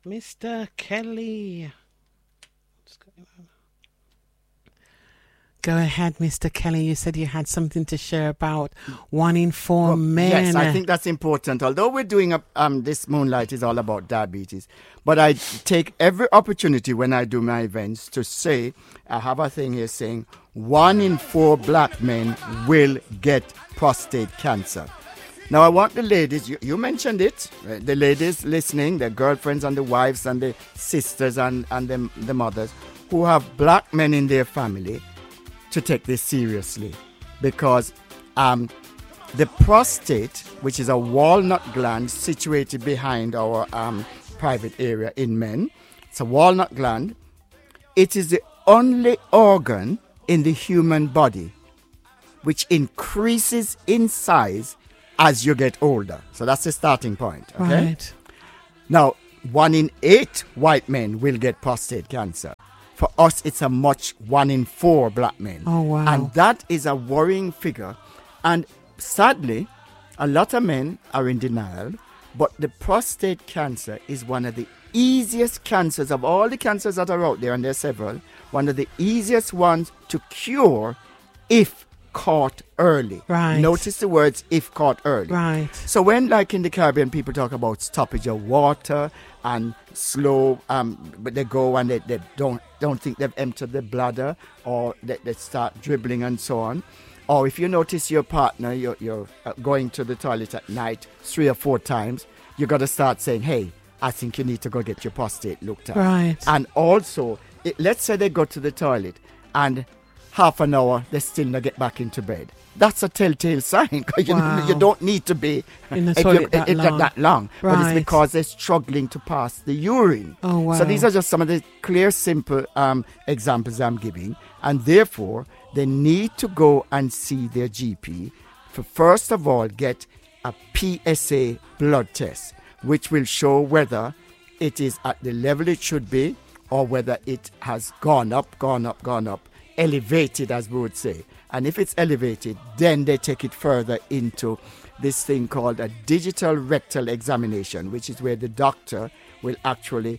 Mr. Kelly. What's going on? Go ahead, Mr. Kelly. You said you had something to share about 1 in 4 men. Yes, I think that's important. Although we're doing this Moonlight is all about diabetes, but I take every opportunity when I do my events to say, I have a thing here saying 1 in 4 black men will get prostate cancer. Now, I want the ladies, you mentioned it, right? The ladies listening, the girlfriends and the wives and the sisters and the mothers who have black men in their family to take this seriously, because the prostate, which is a walnut gland situated behind our private area in men, it's a walnut gland. It is the only organ in the human body which increases in size as you get older. So that's the starting point. Okay. Right. Now, 1 in 8 white men will get prostate cancer. For us, it's a much 1 in 4 black men. Oh, wow. And that is a worrying figure. And sadly, a lot of men are in denial, but the prostate cancer is one of the easiest cancers of all the cancers that are out there, and there are several, one of the easiest ones to cure if caught early. Right. Notice the words "if caught early." Right. So when, like in the Caribbean, people talk about stoppage of water and slow, but they go and they don't think they've emptied the bladder, or they start dribbling and so on. Or if you notice your partner, you're going to the toilet at night 3 or 4 times, you got to start saying, "Hey, I think you need to go get your prostate looked at." Right. And also, let's say they go to the toilet and half an hour, they still not get back into bed. That's a telltale sign, because Wow. you don't need to be In the toilet that long. But it's Right. because they're struggling to pass the urine. Oh, wow. So these are just some of the clear, simple examples I'm giving. And therefore, they need to go and see their GP for, first of all, get a PSA blood test, which will show whether it is at the level it should be, or whether it has gone up, elevated, as we would say. And if it's elevated, then they take it further into this thing called a digital rectal examination, which is where the doctor will actually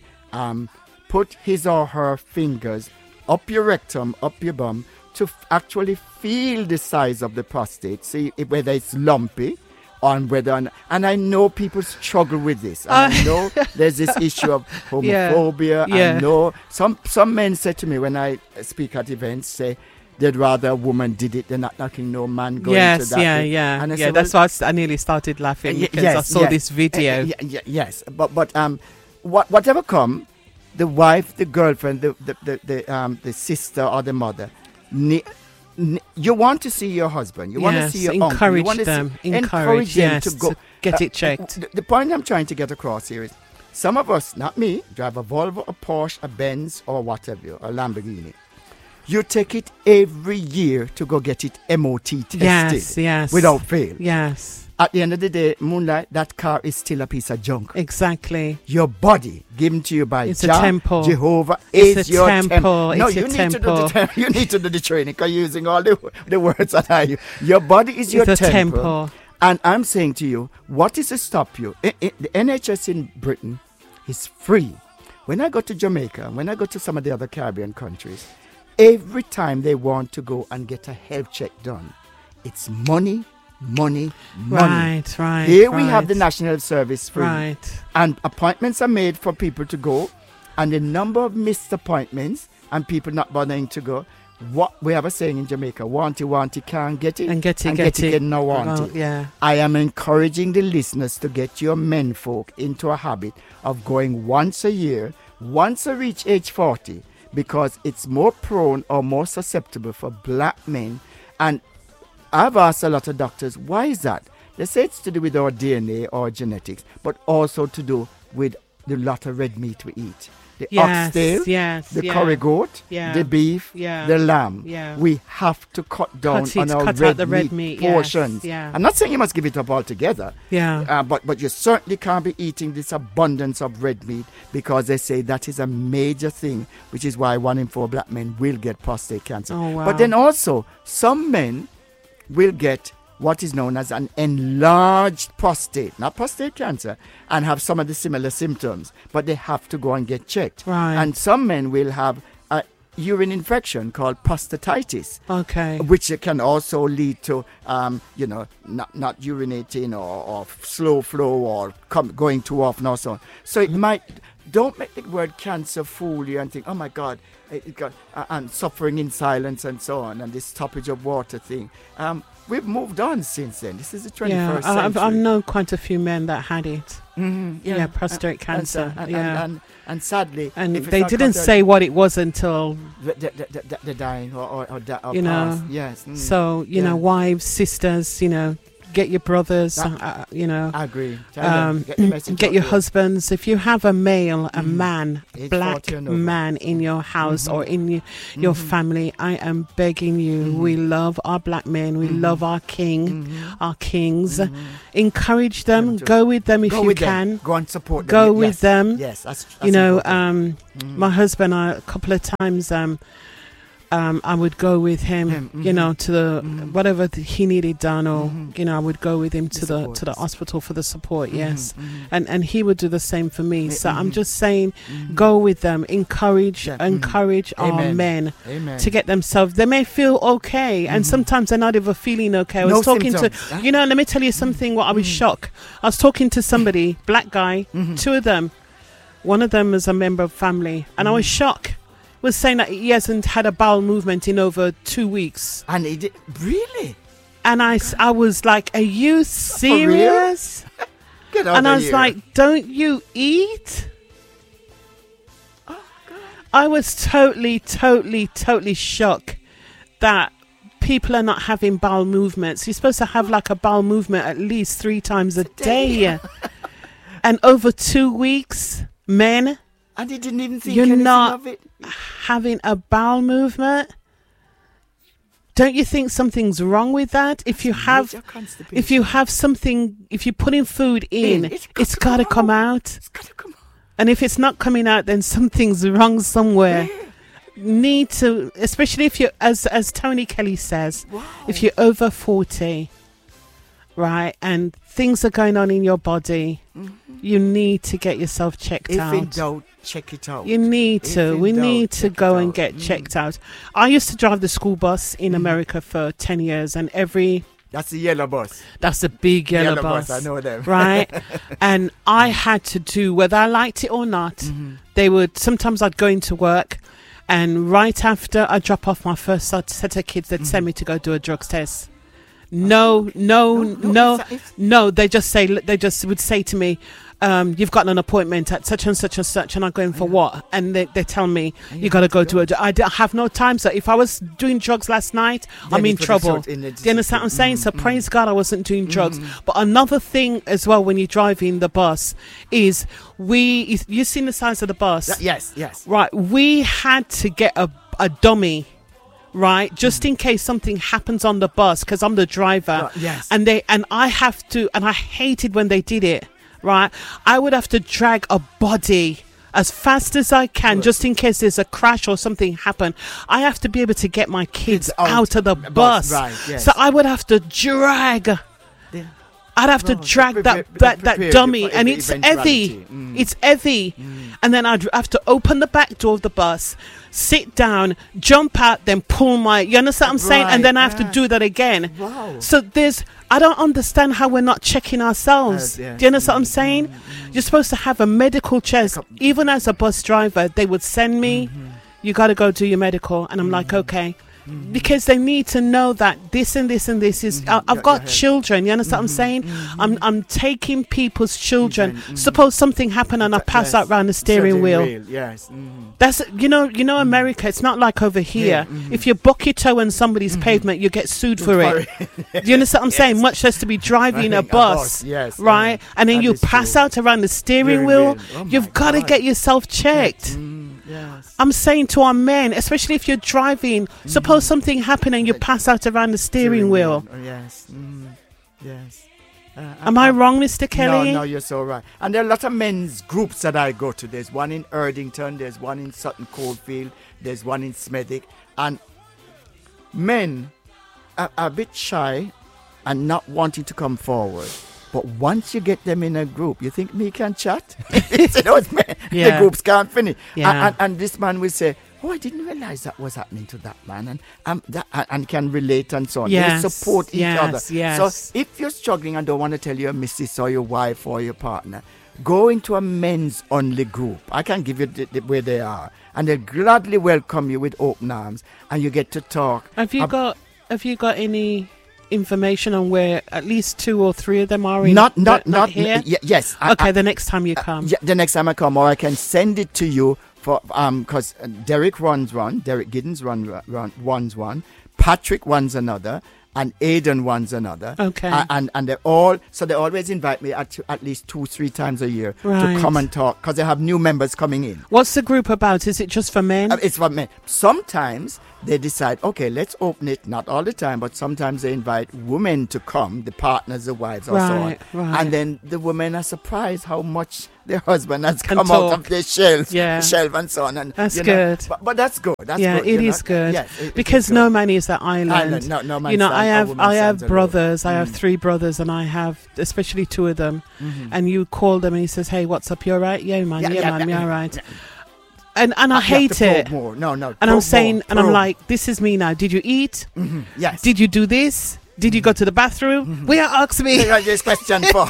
put his or her fingers up your rectum, up your bum, to actually feel the size of the prostate, see whether it's lumpy, on whether, and I know people struggle with this. And I know there's this issue of homophobia. Yeah. I know some men say to me when I speak at events, say they'd rather a woman did it than not knocking no man going to that. And I say, that's why I nearly started laughing, because I saw this video. Yes, but whatever come, the wife, the girlfriend, the sister or the mother, you want to see your husband, you want to see your uncle, you want to encourage them to go get it checked. The point I'm trying to get across here is, some of us, not me, drive a Volvo, a Porsche, a Benz, or whatever, a Lamborghini. You take it every year to go get it MOT tested. Yes. Without fail. Yes. At the end of the day, Moonlight, that car is still a piece of junk. Exactly. Your body, given to you by It's a temple. Jehovah, It's is a your temple. No, It's you a need temple. to do you need to do the training, because you're using all the words that I use. Your body is your It's a temple. temple. And I'm saying to you, what is to stop you? The NHS in Britain is free. When I go to Jamaica, when I go to some of the other Caribbean countries, every time they want to go and get a health check done, it's money. Right. Here we have the National Health Service free. Right. And appointments are made for people to go, and the number of missed appointments and people not bothering to go. What we have a saying in Jamaica, want it, can't get it, And get it. no want it. Yeah. I am encouraging the listeners to get your men folk into a habit of going once a year, once they reach age 40, because it's more prone or more susceptible for black men. And I've asked a lot of doctors, why is that? They say it's to do with our DNA or genetics, but also to do with the lot of red meat we eat. The oxtail, the curry goat, the beef, the lamb. Yeah. We have to cut down on our cut red, out the red meat, portions. yes, I'm not saying you must give it up altogether. Yeah. But you certainly can't be eating this abundance of red meat, because they say that is a major thing, which is why 1 in 4 black men will get prostate cancer. Oh, wow. But then also, some men will get what is known as an enlarged prostate, not prostate cancer, and have some of the similar symptoms, but they have to go and get checked. Right. And some men will have a urine infection called prostatitis, Okay. which can also lead to, not urinating or slow flow or going too often or so on. So it might, don't make the word cancer fool you and think, oh my God, it got, and suffering in silence and so on, and this stoppage of water thing. We've moved on since then. This is the 21st Yeah, century. I've known quite a few men that had it. Yeah, prostate cancer. And sadly, And if it's they not didn't considered- say what it was until, the dying or you know. past. Yes. So, you know, wives, sisters, get your brothers, I agree. Tell them, get the message get out your there. husbands. If you have a male, a man, Age black 40 and over. man in your house or in your family, I am begging you. We love our black men. We love our king, our kings. Encourage them. to- Go with them if Go you with can. them. Go and support them. Go Yes. with them. Yes, that's You important. my husband, a couple of times, I would go with him, to the whatever he needed done, or I would go with him to the hospital for the support. Yes, and he would do the same for me. So I'm just saying, go with them, encourage our Amen. men Amen. to get themselves. They may feel okay, and sometimes they're not even feeling okay. I was No talking symptoms. to, let me tell you something. What I was shocked. I was talking to somebody, black guy, two of them. One of them is a member of family, and I was shocked. Was saying that he hasn't had a bowel movement in over 2 weeks. And he did, really? And I was like, are you serious? Get out And of I was here. like, don't you eat? I was totally shocked that people are not having bowel movements. You're supposed to have like a bowel movement at least 3 times a day. And over 2 weeks, men And he didn't even think You're anything not- of it. having a bowel movement. Don't you think something's wrong with that? If you have Major constipation. if you have something, if you're putting food in, it's got to come out. It's got to come out. And if it's not coming out, then something's wrong somewhere. Need to, especially if you're, as Tony Kelly says, if you're over 40, right, and things are going on in your body, you need to get yourself checked If out. in doubt, check it out. You need If to. in We doubt, need to check go it and out. get checked out. I used to drive the school bus in America for 10 years, and That's the yellow bus. that's a big yellow bus. I know them. Right? And I had to do, whether I liked it or not, they would, sometimes I'd go into work, and right after I drop off my first set of kids, they'd send me to go do a drugs test. No, they just would say to me, you've got an appointment at such and such and such, and I'm going for what? And they tell me you got to go to I have no time. So if I was doing drugs last night, I'm in trouble. Do you understand what I'm saying? So praise God I wasn't doing drugs. But another thing as well, when you're driving the bus, is you've seen the size of the bus. Yes. Right, we had to get a dummy, right, just in case something happens on the bus, because I'm the driver. Yes. And I have to, and I hated when they did it. Right, I would have to drag a body as fast as I can, just in case there's a crash or something happen. I have to be able to get my kids out of the bus. Right, yes. So I would have to drag. I'd have to drag that dummy, and it's heavy. It's heavy. And then I'd have to open the back door of the bus, sit down, jump out, then pull you understand what I'm saying? And then I have to do that again. Wow. So I don't understand how we're not checking ourselves. Yes. Do you understand what I'm saying? You're supposed to have a medical test. Even as a bus driver, they would send me, you got to go do your medical. And I'm like, okay. Because they need to know that this and this and this is. I've got children. You understand what I'm saying? I'm taking people's children. Suppose something happened and I pass out round the steering wheel. Yes. That's America. It's not like over here. If you buck your toe on somebody's pavement, you get sued for it. Do you understand what I'm saying? Much less to be driving a bus, yes, right? And then that you is pass true. out around the steering Steering wheel. wheel. Oh my You've got to God. get yourself checked. Yes. I'm saying to our men, especially if you're driving, suppose something happened and you pass out around the steering wheel. Oh, yes. Yes. Am I wrong, Mr. Kelly? No, you're so right. And there are a lot of men's groups that I go to. There's one in Erdington, there's one in Sutton Coldfield, there's one in Smethwick. And men are a bit shy and not wanting to come forward. But once you get them in a group, you think me can chat? The groups can't finish. Yeah. And this man will say, oh, I didn't realize that was happening to that man. And can relate and so on. Yes, They support each other. yes. So if you're struggling and don't want to tell your missus or your wife or your partner, go into a men's only group. I can give you where they are. And they'll gladly welcome you with open arms. And you get to talk. Have you got any information on where at least 2 or 3 of them are in? Not here? Yes. Okay, the next time you come. Yeah, the next time I come, or I can send it to you for because Derek runs one, Derek Giddens runs one, Patrick runs another, and Aidan runs another. Okay. And they always invite me at least 2-3 times a year Right. to come and talk because they have new members coming in. What's the group about? Is it just for men? It's for men. Sometimes they decide, okay, let's open it. Not all the time, but sometimes they invite women to come, the partners, the wives, or so on. Right. And then the women are surprised how much their husband has Can come talk. out of their shelf and so on. And That's good. But that's good. That's yeah, good. it is good. Yes, it because is good. no man is an island. No man. You know, I have alone. brothers. I have 3 brothers, and I have especially 2 of them. Mm-hmm. And you call them, and he says, "Hey, what's up? You all right? Yeah, man. Yeah, man. You all right?" Yeah. And I hate it. More. No. And I'm saying, and I'm like, this is me now. Did you eat? Mm-hmm. Yes. Did you do this? Did you go to the bathroom? Mm-hmm. We ask me. This question for.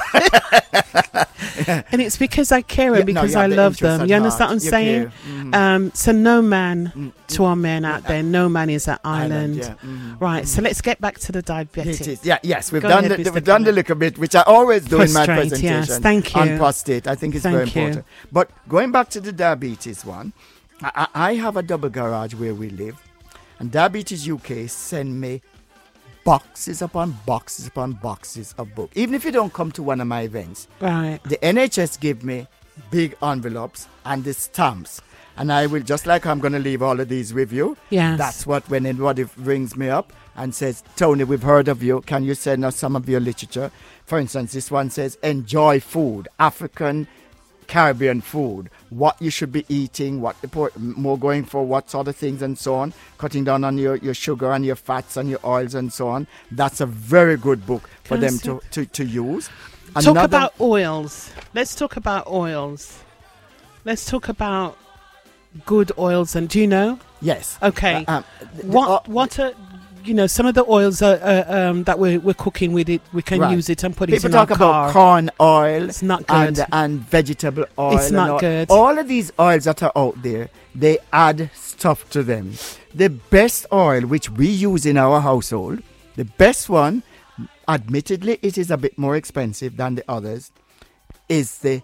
And it's because I care and because you I have the love interest them. at You understand heart. what I'm You saying? care. Mm-hmm. So no man, to our men out there, no man is an island. Yeah. Mm-hmm. Right, so let's get back to the diabetes. It is. Yes, we've Go done ahead, the, Mr. we've done the Kenneth. little bit, which I always do in my Prostate, presentation. yes, thank you. On prostate, I think it's very Thank you. important. But going back to the diabetes one, I have a double garage where we live, and Diabetes UK send me boxes upon boxes upon boxes of books. Even if you don't come to one of my events, Right. the NHS give me big envelopes and the stamps. And I will, just like I'm going to leave all of these with you. Yes. That's what, when anybody rings me up and says, Tony, we've heard of you. Can you send us some of your literature? For instance, this one says, enjoy food, African, Caribbean food, what you should be eating, more going for what sort of things and so on, cutting down on your sugar and your fats and your oils and so on. That's a very good book for Can I them to use. Talk about oils. Let's talk about oils. Let's talk about good oils. And do you know? Yes. Okay. What are some of the oils that we're cooking with it? We can use it and put it in our car. People talk about corn oil. It's not good. And vegetable oil. It's not good. All of these oils that are out there, they add stuff to them. The best oil which we use in our household, the best one, admittedly it is a bit more expensive than the others, is the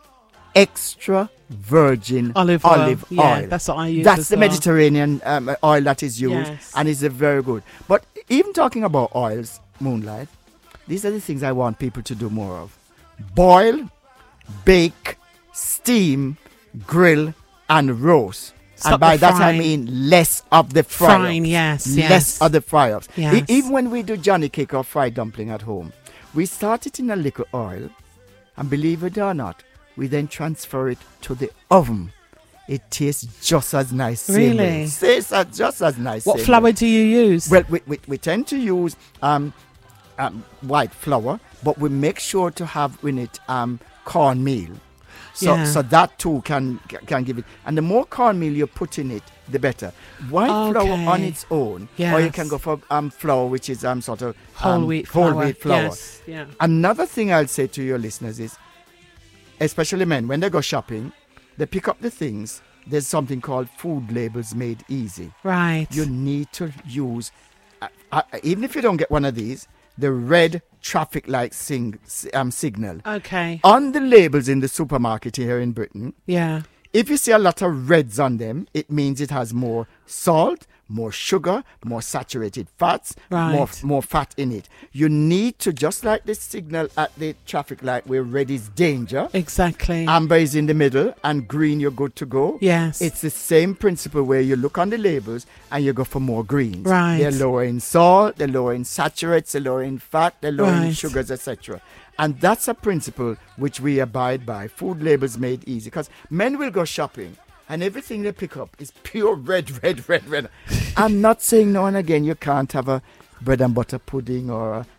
extra virgin olive oil. Yeah, that's what I use. That's as the well. Mediterranean oil that is used, Yes. and it's very good. But even talking about oils, Moonlight, these are the things I want people to do more of: boil, bake, steam, grill, and roast. Stop and by the that I frying. mean less of the Frying, fry-ups. yes. Less of the fry-ups. Yes. Even when we do Johnny cake or fried dumpling at home, we start it in a little oil, and believe it or not, we then transfer it to the oven. It tastes just as nice. same way. Really? Tastes just as nice. What same flour way. do you use? Well, we tend to use white flour, but we make sure to have in it cornmeal. So that too can give it. And the more cornmeal you put in it, the better. White flour on its own, or you can go for flour, which is sort of whole wheat flour. Yes. Yeah. Another thing I'll say to your listeners is, especially men, when they go shopping, they pick up the things. There's something called food labels made easy. Right. You need to use, even if you don't get one of these, the red traffic light signal. Okay. On the labels in the supermarket here in Britain, Yeah. if you see a lot of reds on them, it means it has more salt, more sugar, more saturated fats, Right. more fat in it. You need to, just like the signal at the traffic light where red is danger, Exactly. amber is in the middle, and green you're good to go. Yes. It's the same principle where you look on the labels and you go for more greens. Right. They're lower in salt, they're lower in saturates, they're lower in fat, they're lower in Right. sugars, etc. And that's a principle which we abide by. Food labels made easy. Because men will go shopping and everything they pick up is pure red. I'm not saying now and again you can't have a bread and butter pudding or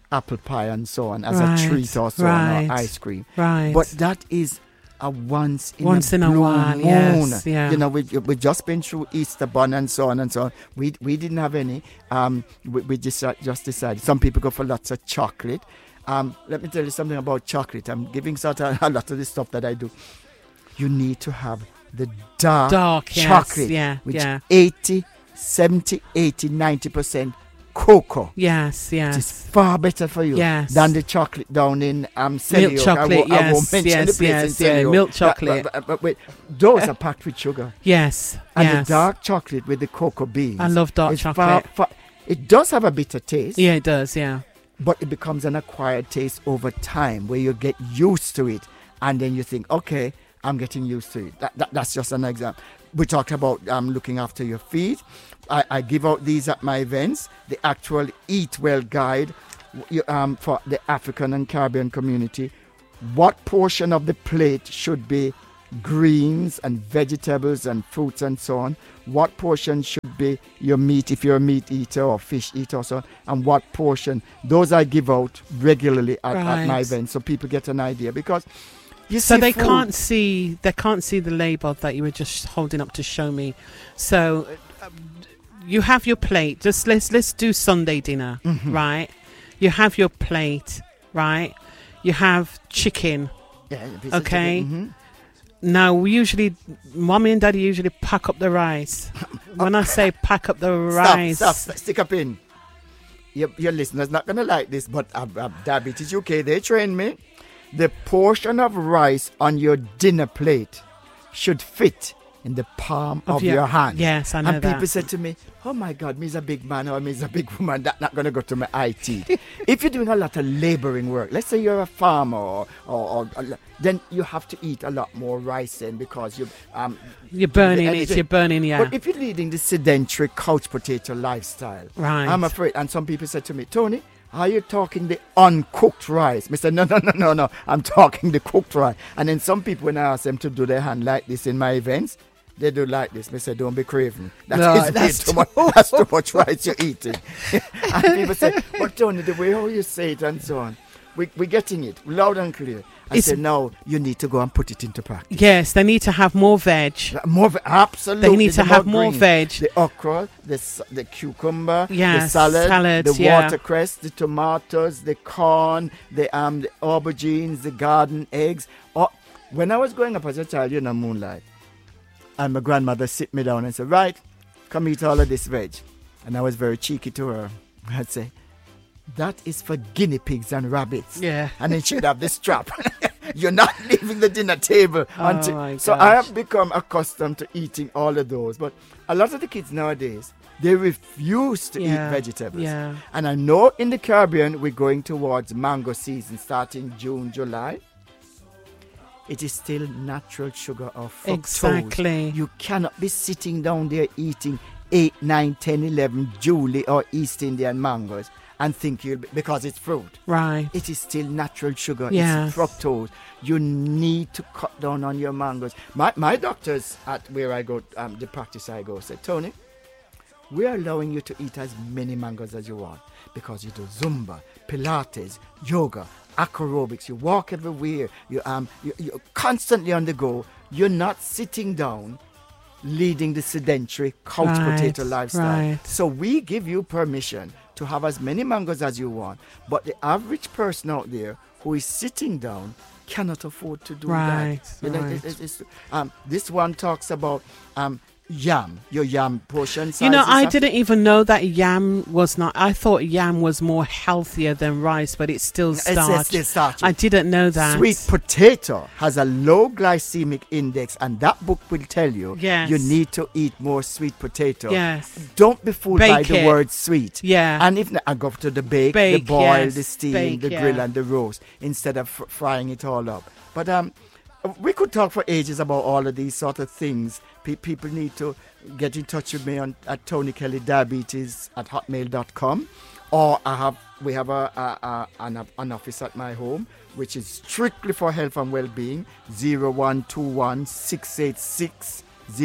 apple pie and so on as Right, a treat or so on, right, or ice cream. Right. But that is a once in a blue while, moon. yes, yeah. You know, we just been through Easter bun and so on and so on. We didn't have any. We just decided. Some people go for lots of chocolate. Let me tell you something about chocolate. I'm giving sort of a lot of the stuff that I do. You need to have the dark chocolate, which 80, 70, 80, 90% cocoa. Yes. It is far better for you than the chocolate down in Selly Milk chocolate, I won't mention the place in Selly Oak. Milk chocolate. But wait, those are packed with sugar. Yes. And the dark chocolate with the cocoa beans. I love dark chocolate. It does have a bitter taste. Yeah, it does, yeah. But it becomes an acquired taste over time where you get used to it. And then you think, okay, I'm getting used to it. That's just an example. We talked about looking after your feet. I give out these at my events, the actual Eat Well guide for the African and Caribbean community. What portion of the plate should be greens and vegetables and fruits and so on? What portion should be your meat if you're a meat eater or fish eater or so on? And what portion? Those I give out regularly at my events so people get an idea, because so they can't see the label that you were just holding up to show me. So you have your plate. Just let's do Sunday dinner, right? You have your plate, right? You have chicken. Yeah, okay. Chicken. Now mommy and daddy usually pack up the rice. When I say pack up the rice, stop, stick up in. Your listeners not gonna like this, but Diabetes UK, they trained me. The portion of rice on your dinner plate should fit in the palm of your hand. Yes, I know and that. People said to me, oh my God, me's a big man or me's a big woman, that's not going to go to my IT. If you're doing a lot of laboring work, let's say you're a farmer or then you have to eat a lot more rice then, because you're burning it, you're burning, yeah. But if you're leading the sedentary couch potato lifestyle, right. I'm afraid, and some people said to me, Tony, are you talking the uncooked rice? I said, no, I'm talking the cooked rice. And then some people, when I ask them to do their hand like this in my events, they do like this. I said, don't be craving. That's too much rice you're eating. And people say, but Tony, the way how you say it and so on, we're getting it loud and clear. I said, no, you need to go and put it into practice. Yes, they need to have more veg. Absolutely. They need to have more veg. The okra, the cucumber, yes, the salad, the yeah. watercress, the tomatoes, the corn, the aubergines, the garden eggs. When I was growing up as a child in the Moonlight, and my grandmother sit me down and said, right, come eat all of this veg. And I was very cheeky to her. I'd say, that is for guinea pigs and rabbits. Yeah. And then she'd have this strap. You're not leaving the dinner table. So I have become accustomed to eating all of those. But a lot of the kids nowadays, they refuse to eat vegetables. Yeah. And I know in the Caribbean, we're going towards mango season starting June, July. It is still natural sugar or fructose. Exactly. You cannot be sitting down there eating 8, 9, 10, 11 Julie or East Indian mangoes and think because it's fruit. Right. It is still natural sugar. Yes. It's fructose. You need to cut down on your mangoes. My doctors at where I go, the practice I go, said, Tony, we're allowing you to eat as many mangoes as you want because you do Zumba, Pilates, yoga, aerobics, you walk everywhere, you're constantly on the go. You're not sitting down leading the sedentary couch potato lifestyle. Right. So we give you permission to have as many mangoes as you want, but the average person out there who is sitting down cannot afford to do that. This one talks about your yam portion size. I didn't even know that yam was not. I thought yam was more healthier than rice, but it's still starch. It's starchy. I didn't know that. Sweet potato has a low glycemic index, and that book will tell you you need to eat more sweet potato. Yes. Don't be fooled by the word sweet. Yeah. And if I go to the bake, the boil, the steam, the grill, and the roast instead of frying it all up. But we could talk for ages about all of these sort of things. People need to get in touch with me at Tony Kelly Diabetes at hotmail.com, or we have an office at my home which is strictly for health and well-being. 0121 686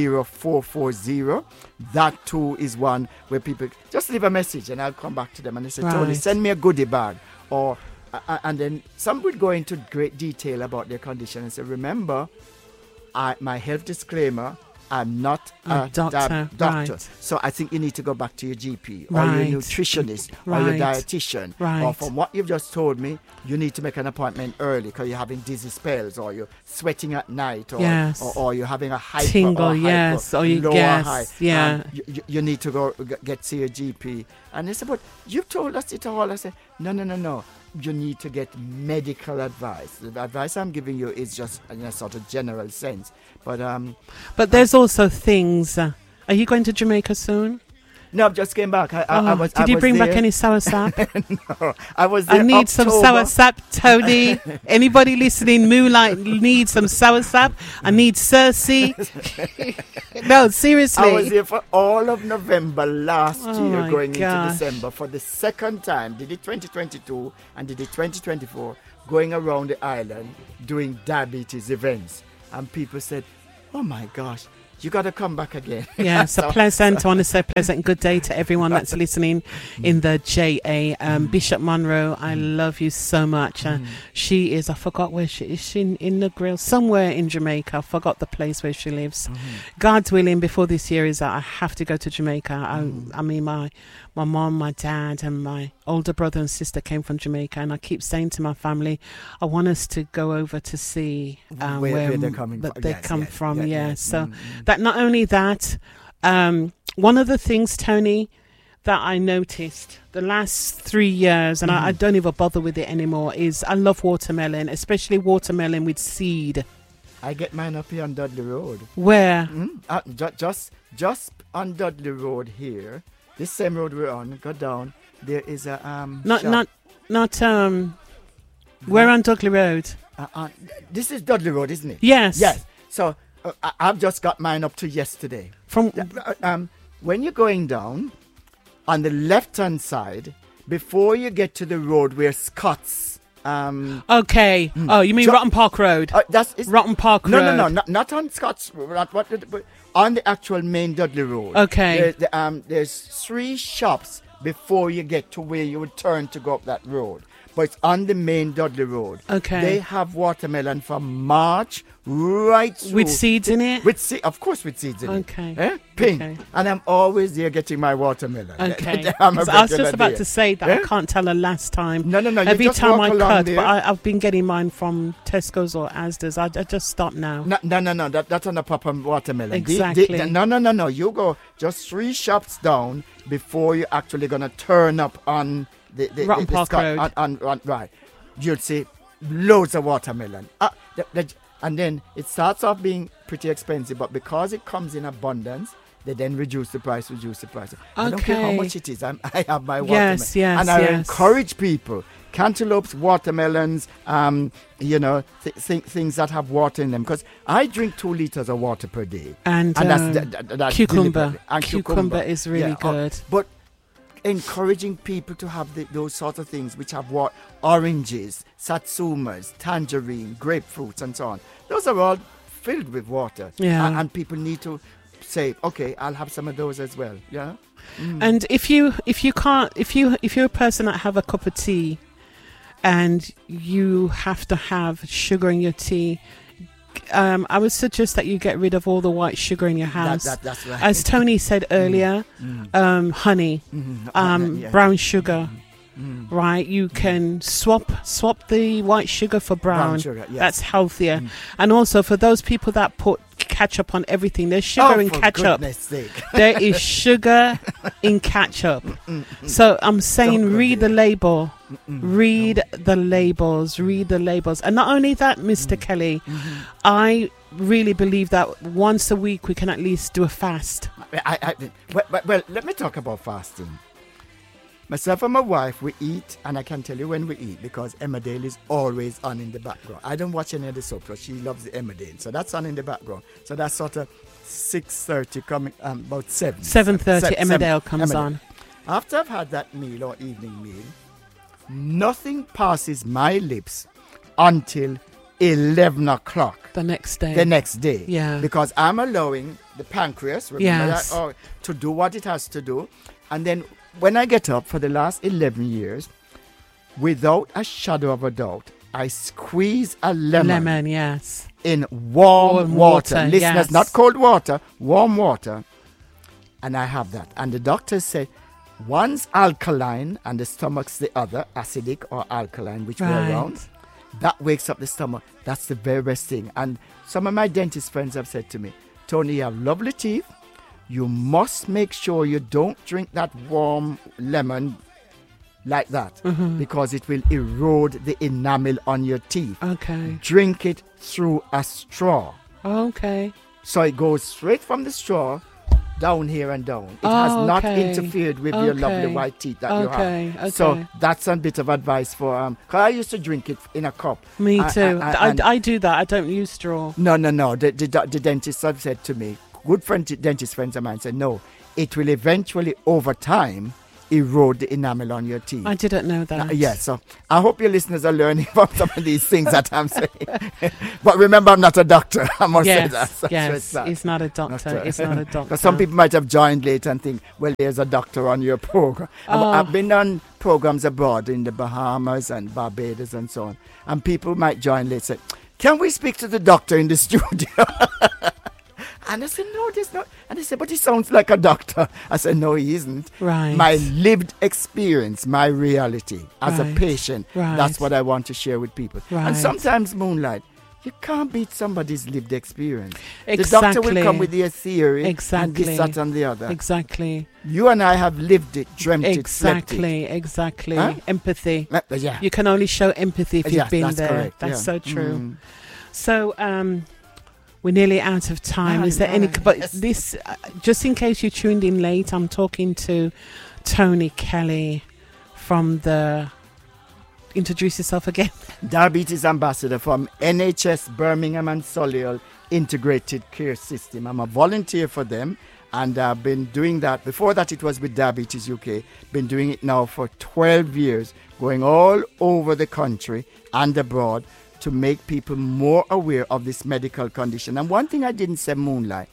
0440. That too is one where people just leave a message and I'll come back to them and they say, Tony, send me a goodie bag or and then some would go into great detail about their condition and say, remember, my health disclaimer, I'm not a doctor. Right. So I think you need to go back to your GP or Right. your nutritionist Right. or your dietitian. Right. Or from what you've just told me, you need to make an appointment early because you're having dizzy spells or you're sweating at night or, Yes. or you're having a hyper Tingle, or hyper, yes, or you lower guess, high. yeah. You need to go get see your GP. And they say, but you've told us it all. I say, no. You need to get medical advice. The advice I'm giving you is just in a sort of general sense. But there's also things. Are you going to Jamaica soon? No, I just came back. Did you bring back any sour sap? No, I was there I need some October. sour sap, Tony. Anybody listening, Moonlight needs some sour sap. I need Cersei. No, seriously. I was here for all of November last Oh year, my going gosh. into December for the second time. Did it 2022 and did it 2024, going around the island doing diabetes events. And people said, oh my gosh, you got to come back again. Yes, I want to say pleasant good day to everyone that's listening in the JA. Bishop Monroe, I love you so much. She is, I forgot where she is. She in the grill somewhere in Jamaica. I forgot the place where she lives. God's willing, before this year is out, I have to go to Jamaica. I mean, my mom, my dad, and my older brother and sister came from Jamaica, and I keep saying to my family, I want us to go over to see where they're coming that from. they Yes, come yes, from. yes, Yeah, yes. so that not only that, one of the things, Tony, that I noticed the last 3 years, and I don't even bother with it anymore, is I love watermelon, especially watermelon with seed. I get mine up here on Dudley Road. Where? Just on Dudley Road here, this same road we're on, go down, there is a Not where on Dudley Road? this is Dudley Road, isn't it? Yes. Yes. So I've just got mine up to yesterday. From When you're going down, on the left-hand side, before you get to the road where Scott's... okay. Oh, you mean Rotten Park Road? Rotten Park Road. No, not on Scott's... but on the actual main Dudley Road. Okay. There's 3 shops before you get to where you would turn to go up that road. But it's on the main Dudley Road. Okay. They have watermelon from March right through. With seeds in it? Of course, with seeds in it. Okay. Pink. Okay. And I'm always there getting my watermelon. Okay. I'm a So I was just regular about there. to say that I can't tell the last time. No. You Every just time walk I along cut, there. but I've been getting mine from Tesco's or Asda's. I just stop now. No. That's on the proper watermelon. Exactly. No. You go just 3 shops down before you're actually going to turn up on the Rotten Park Road. On right. You'll see loads of watermelon. And then it starts off being pretty expensive, but because it comes in abundance, they then reduce the price. I don't care how Okay. much it is. I have my watermelon. Yes, and I yes. encourage people. Cantaloupes, watermelons, things that have water in them. Because I drink 2 liters of water per day. And that's cucumber. deliberate. And Cucumber is really good. But encouraging people to have those sort of things which have oranges, satsumas, tangerine, grapefruits, and so on. Those are all filled with water. Yeah. And people need to say, okay, I'll have some of those as well. Yeah. And if you're a person that have a cup of tea and you have to have sugar in your tea, I would suggest that you get rid of all the white sugar in your house. That's right. As Tony said earlier, honey, Yeah. brown sugar. Right, you can swap the white sugar for brown. Sugar, yes. That's healthier. And also for those people that put ketchup on everything, there's sugar in for ketchup. goodness sake. There is sugar in ketchup. So I'm saying Don't go read there. the label. Read the labels. And not only that, Mr. Kelly, I really believe that once a week we can at least do a fast. Well, let me talk about fasting. Myself and my wife, we eat, and I can tell you when we eat because Emmerdale is always on in the background. I don't watch any of the soap, but she loves the Emmerdale, so that's on in the background. So that's sort of 6:30 coming, about 7. 7:30 Emmerdale comes on. After I've had that meal or evening meal, nothing passes my lips until 11 o'clock. The next day. The next day. Yeah. Because I'm allowing the pancreas, remember Yes. that, to do what it has to do. And then when I get up for the last 11 years, without a shadow of a doubt, I squeeze a lemon yes. in warm water. Listeners, yes. not cold water, warm water. And I have that. And the doctor said, one's alkaline and the stomach's the other, acidic or alkaline, which way around. That wakes up the stomach. That's the very best thing. And some of my dentist friends have said to me, Tony, you have lovely teeth. You must make sure you don't drink that warm lemon like that, because it will erode the enamel on your teeth. Okay. Drink it through a straw. Okay. So it goes straight from the straw down here and down. It has not interfered with your lovely white teeth that you have. Okay. So that's a bit of advice for because I used to drink it in a cup. Me too. I do that. I don't use straw. No. The dentists have said to me, good dentist friends of mine said, no, it will eventually over time erode the enamel on your teeth. I didn't know that. Yes, so I hope your listeners are learning from some of these things that I'm saying. But remember, I'm not a doctor. I must say that. So yes, he's not a doctor. He's not a doctor. Because some people might have joined late and think, well, there's a doctor on your program. I've been on programs abroad in the Bahamas and Barbados and so on. And people might join late and say, can we speak to the doctor in the studio? And I said, no, there's not. And they said, but he sounds like a doctor. I said, no, he isn't. Right. My lived experience, my reality as a patient, that's what I want to share with people. Right. And sometimes, Moonlight, you can't beat somebody's lived experience. Exactly. The doctor will come with their theory exactly. and this, that, and the other. Exactly. You and I have lived it, dreamt it, slept it. Exactly. Huh? Empathy. Yeah. You can only show empathy if you've been that's there. Correct. That's so true. Mm. So, we're nearly out of time. Is there any? But this, just in case you tuned in late, I'm talking to Tony Kelly from the. Introduce yourself again. Diabetes ambassador from NHS Birmingham and Solihull Integrated Care System. I'm a volunteer for them, and I've been doing that. Before that, it was with Diabetes UK. Been doing it now for 12 years, going all over the country and abroad, to make people more aware of this medical condition. And one thing I didn't say, Moonlight,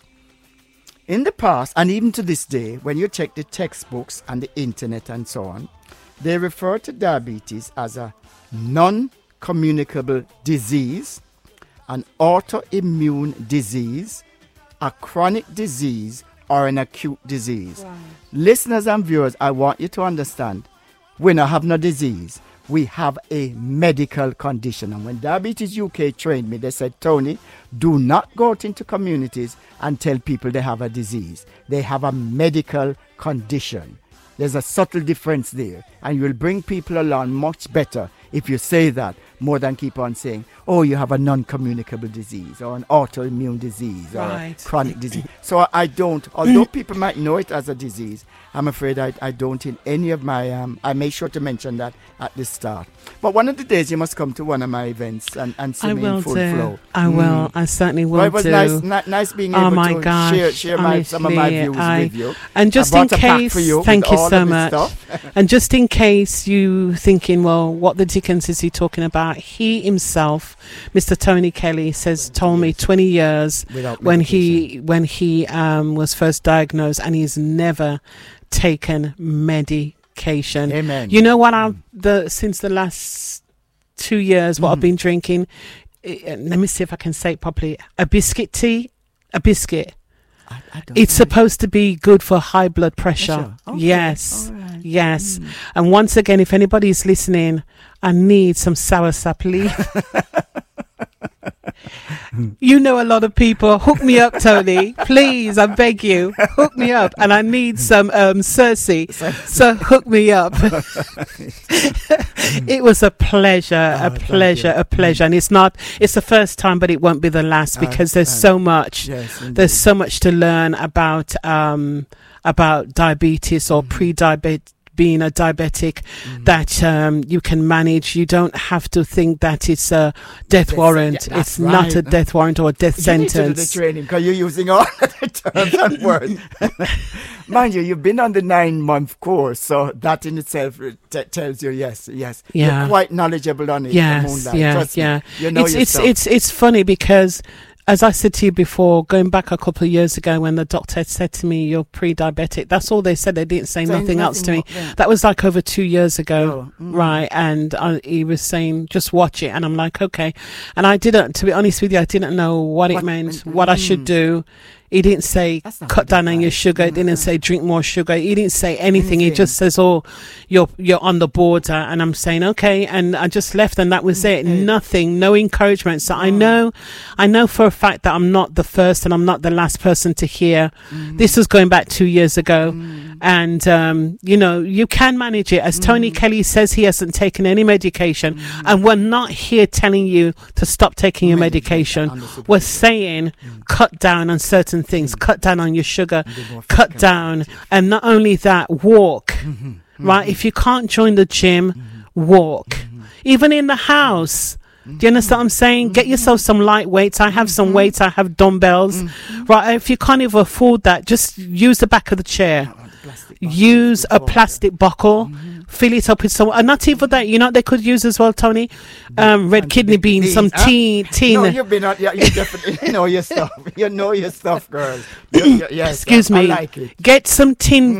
in the past, and even to this day, when you check the textbooks and the internet and so on, they refer to diabetes as a non-communicable disease, an autoimmune disease, a chronic disease, or an acute disease. Wow. Listeners and viewers, I want you to understand, we don't have no disease. We have a medical condition. And when Diabetes UK trained me, they said, Tony, do not go out into communities and tell people they have a disease. They have a medical condition. There's a subtle difference there. And you will bring people along much better if you say that, more than keep on saying, oh, you have a non-communicable disease or an autoimmune disease or a chronic disease. So I don't, although people might know it as a disease, I'm afraid I don't in any of my, I make sure to mention that at the start. But one of the days you must come to one of my events and see me in full flow. I will. I certainly will. Well, it was nice being able to share some of my views with you. And just in case, thank you so much. And just in case you thinking, well, what the dickens is he talking about? He himself, Mr. Tony Kelly, told me 20 years when he was first diagnosed, and he's never taken medication. Amen. You know what? Since the last 2 years, what I've been drinking. Let me see if I can say it properly. A biscuit tea. It's supposed to be good for high blood pressure. Okay. Yes. Right. Yes. And once again, if anybody's listening, I need some soursop leaf. You know a lot of people. Hook me up, Tony. Please, I beg you. Hook me up. And I need some Cersei. So hook me up. It was a pleasure, a pleasure. And it's the first time, but it won't be the last, because there's so much. Yes, there's so much to learn about diabetes or pre-diabetes. Being a diabetic, that you can manage. You don't have to think that it's a death warrant. It's not a death warrant or a death sentence. You need to do the training, because you're using all the terms and words. Mind you, you've been on the 9-month course, so that in itself tells you, yes, you're quite knowledgeable on it. Yes, You know it's funny because as I said to you before, going back a couple of years ago when the doctor said to me, you're pre-diabetic, that's all they said. They didn't say nothing else to me. Yeah. That was like over 2 years ago. Oh, Right. And he was saying, just watch it. And I'm like, okay. And I didn't, to be honest with you, I didn't know what it meant, what I should do. He didn't say cut down on your sugar. He didn't say drink more sugar. He didn't say anything. He just says, "Oh, you're on the border," and I'm saying, "Okay," and I just left, and that was it. Nothing, no encouragement. So I know for a fact that I'm not the first and I'm not the last person to hear. This was going back 2 years ago, and you know, you can manage it. As Tony Kelly says, he hasn't taken any medication, and we're not here telling you to stop taking your medication. We're saying cut down on certain things, cut down on your sugar, cut down, and not only that, walk. Right? If you can't join the gym, walk. Even in the house. Do you understand what I'm saying? Get yourself some light weights. I have some weights. I have dumbbells. Right? If you can't even afford that, just use the back of the chair. Use a plastic buckle. Fill it up with some, and not even that. You know what they could use as well, Tony? Red kidney beans, some tea. No, you've been on. You definitely know your stuff. You know your stuff, girls. Yes, excuse me. I like it. Get some tin